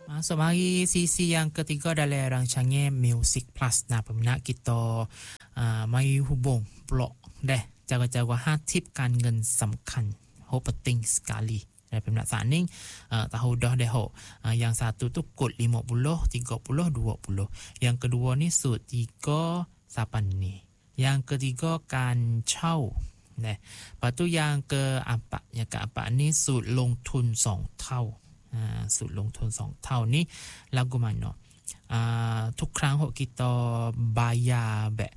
Masuk mari sisi yang ketiga dalam rancangan Music Plus. Nah, peminat kita mari hubung blog deh. Cara-cara hatip kan งิน samakan. Ho penting sekali. Dan peminat saat ni tahu dah deh ho. Yang satu tu kod 50, 30, 20. Yang kedua ni sud 3 8 ni. Yang ketiga kan chau. Nah, lepas tu yang keempat ni sud ลงทุน 2 เท่า. สูตรลงทุน2เท่านี้ lagu mana ทุกครั้งที่ kita bayar แบบ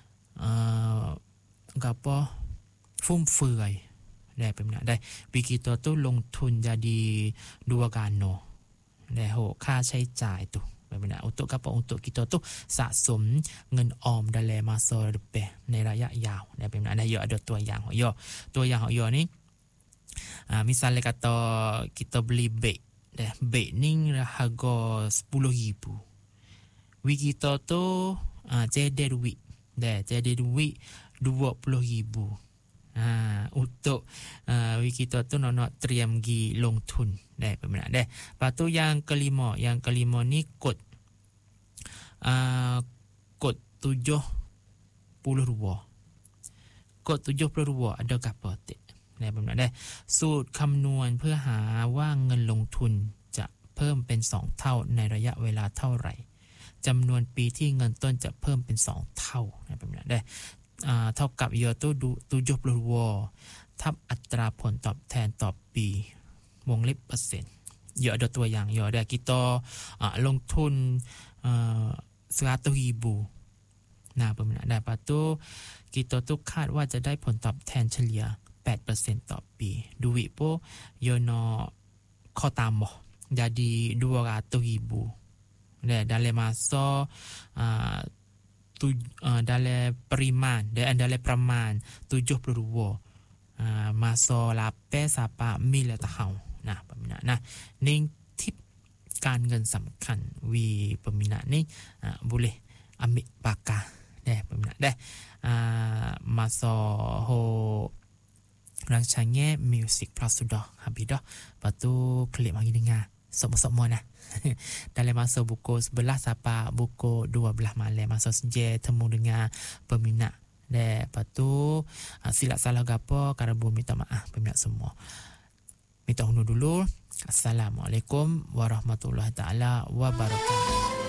apa ฟุ่มเฟือยได้เป็นไงได้ kita tu ลงทุน jadi dua gano ได้ค่าใช้จ่ายtu benar untuk apa untuk kita tu สะสมเงินออม dalam masa depan ในระยะยาวได้เป็นไงได้ada ตัวอย่างni misalnya kata kita beli beg ni harga 10,000. Wik kita tu jadi duit 20,000. Untuk wik kita tu nak teriam gi ลงทุน benar deh. Lepas tu yang kelima ni kod 70 rupiah. Kod 70 rupiah ada apa tak? ได้แบบนั้นได้สูตรคำนวณเพื่อหาว่าเงินลงทุนจะเพิ่มเป็น2เท่าในระยะเวลาเท่าไหร่จำนวนปีที่เงินต้นจะเพิ่มเป็น2เท่าแบบนั้นได้เท่ากับยอตู้ดู70 วทับอัตราผลตอบแทนต่อปีวงเล็บเปอร์เซ็นต์ยอดตัวอย่างยอได้kitaลงทุน100,000นะแบบนั้นได้ปะตู้kita tuคาดว่าจะได้ผลตอบแทนเฉลี่ย8% ต่อปีดูวิโปโยนข้อตามบ่ jadi 200,000 dalam masa dalam periman dalamประมาณ 70 rupiah masa 8 sampai 1 tahun nah peminat nah ni tip การเงินสำคัญวีpeminat ni boleh ambil pakar peminat masa ho rancangan Music Plus sudah habis dah. Lepas tu klik mari dengar semua nah. Dalam masa pukul 11 sampai pukul 12 malam masa seje temu dengan peminat. Lepas tu silap salah gapo karabu minta maaf peminat semua. Minta undur dulu. Assalamualaikum warahmatullahi taala wabarakatuh.